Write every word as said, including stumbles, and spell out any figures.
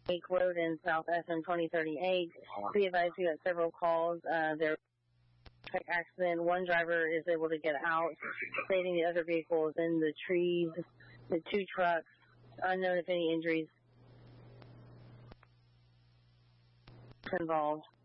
Lake Road in South S M twenty thirty-eight. Be advised, we got several calls. Uh, there was a traffic accident. One driver is able to get out, stating the other vehicle is in the trees. The two trucks, unknown if any injuries involved.